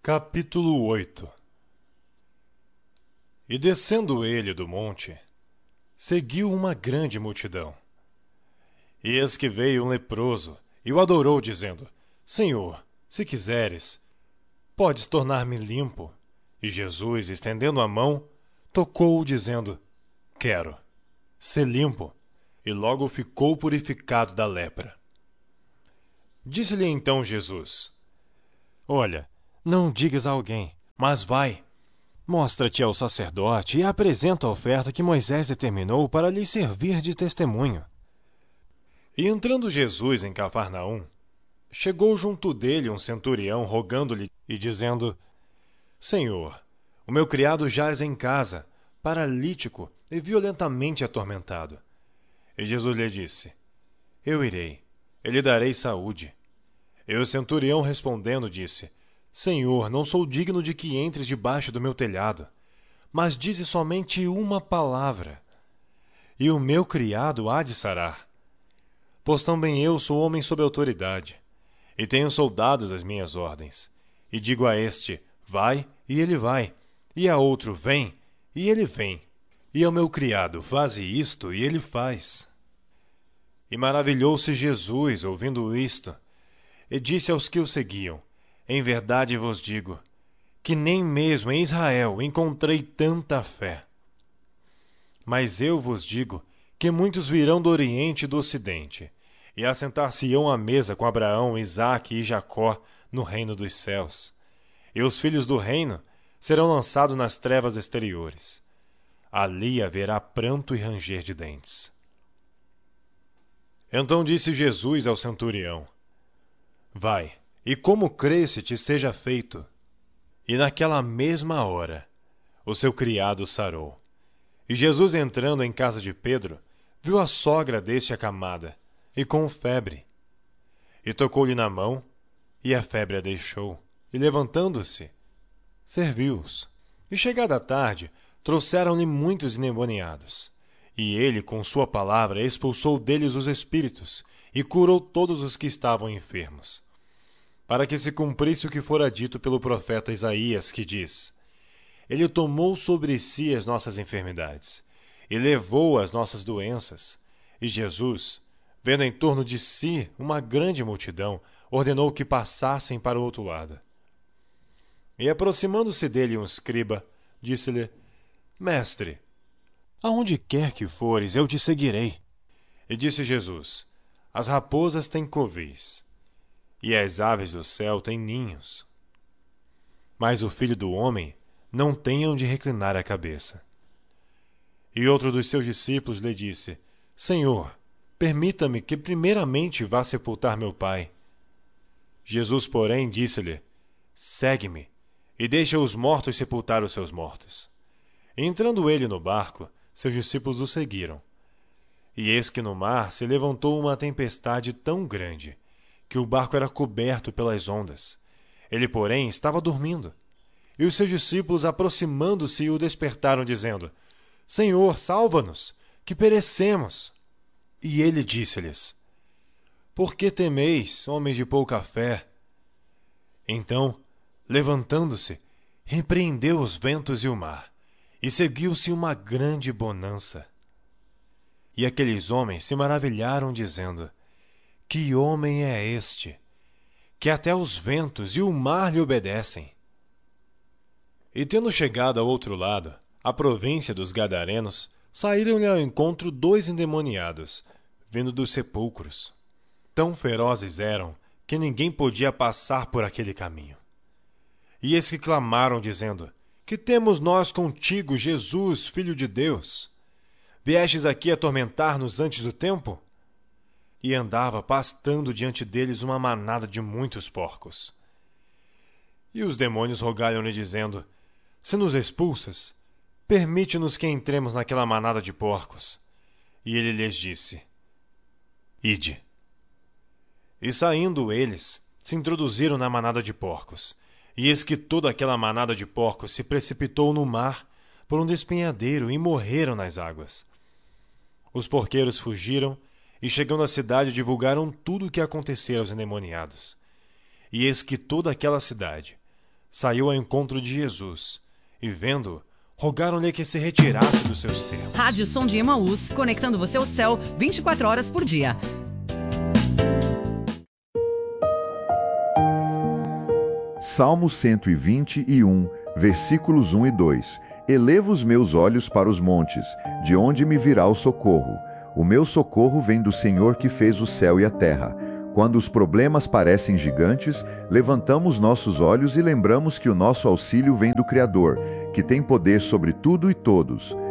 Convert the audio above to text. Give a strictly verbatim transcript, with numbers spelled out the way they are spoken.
Capítulo oito. E descendo ele do monte, seguiu uma grande multidão. E eis que veio um leproso, e o adorou, dizendo: Senhor, se quiseres, podes tornar-me limpo. E Jesus, estendendo a mão, tocou-o, dizendo: Quero, sê limpo. E logo ficou purificado da lepra. Disse-lhe então Jesus: Olha, não digas a alguém, mas vai, mostra-te ao sacerdote e apresenta a oferta que Moisés determinou para lhe servir de testemunho. E entrando Jesus em Cafarnaum, chegou junto dele um centurião rogando-lhe e dizendo: Senhor, o meu criado jaz em casa, paralítico e violentamente atormentado. E Jesus lhe disse: Eu irei, e lhe darei saúde. E o centurião respondendo disse: Senhor, não sou digno de que entres debaixo do meu telhado, mas dize somente uma palavra, e o meu criado há de sarar. Pois também eu sou homem sob autoridade, e tenho soldados às minhas ordens. E digo a este: vai, e ele vai, e a outro: vem, e ele vem, e ao meu criado: faze isto, e ele faz. E maravilhou-se Jesus ouvindo isto, e disse aos que o seguiam: Em verdade vos digo, que nem mesmo em Israel encontrei tanta fé. Mas eu vos digo que muitos virão do Oriente e do Ocidente, e assentar-se-ão à mesa com Abraão, Isaque e Jacó no reino dos céus. E os filhos do reino serão lançados nas trevas exteriores. Ali haverá pranto e ranger de dentes. Então disse Jesus ao centurião: Vai, e como cresce te seja feito. E naquela mesma hora o seu criado sarou. E Jesus, entrando em casa de Pedro, viu a sogra deste acamada, e com febre. E tocou-lhe na mão, e a febre a deixou, e levantando-se, serviu-os. E chegada a tarde, trouxeram-lhe muitos endemoniados. E ele, com sua palavra, expulsou deles os espíritos, e curou todos os que estavam enfermos. Para que se cumprisse o que fora dito pelo profeta Isaías, que diz: Ele tomou sobre si as nossas enfermidades, e levou as nossas doenças. E Jesus, vendo em torno de si uma grande multidão, ordenou que passassem para o outro lado. E aproximando-se dele um escriba, disse-lhe: Mestre, aonde quer que fores, eu te seguirei. E disse Jesus: As raposas têm covis, e as aves do céu têm ninhos, mas o Filho do Homem não tem onde reclinar a cabeça. E outro dos seus discípulos lhe disse: Senhor, permita-me que primeiramente vá sepultar meu pai. Jesus, porém, disse-lhe: Segue-me, e deixa os mortos sepultar os seus mortos. E entrando ele no barco, seus discípulos o seguiram. E eis que no mar se levantou uma tempestade tão grande, que o barco era coberto pelas ondas. Ele, porém, estava dormindo. E os seus discípulos, aproximando-se, o despertaram, dizendo: Senhor, salva-nos, que perecemos. E ele disse-lhes: Por que temeis, homens de pouca fé? Então, levantando-se, repreendeu os ventos e o mar, e seguiu-se uma grande bonança. E aqueles homens se maravilharam, dizendo: Que homem é este, que até os ventos e o mar lhe obedecem? E tendo chegado ao outro lado, a província dos Gadarenos, saíram-lhe ao encontro dois endemoniados, vindo dos sepulcros. Tão ferozes eram, que ninguém podia passar por aquele caminho. E eis que clamaram, dizendo: Que temos nós contigo, Jesus, Filho de Deus? Viestes aqui atormentar-nos antes do tempo? E andava pastando diante deles uma manada de muitos porcos. E os demônios rogaram-lhe, dizendo: Se nos expulsas, permite-nos que entremos naquela manada de porcos. E ele lhes disse: Ide. E saindo eles, se introduziram na manada de porcos. E eis que toda aquela manada de porcos se precipitou no mar, por um despenhadeiro, e morreram nas águas. Os porqueiros fugiram, e chegando à cidade divulgaram tudo o que acontecera aos endemoniados. E eis que toda aquela cidade saiu ao encontro de Jesus e, vendo-o, rogaram-lhe que se retirasse dos seus termos. Rádio Som de Emaús, conectando você ao céu vinte e quatro horas por dia. Salmo cento e vinte e um, versículos um e dois. Elevo os meus olhos para os montes, de onde me virá o socorro. O meu socorro vem do Senhor que fez o céu e a terra. Quando os problemas parecem gigantes, levantamos nossos olhos e lembramos que o nosso auxílio vem do Criador, que tem poder sobre tudo e todos.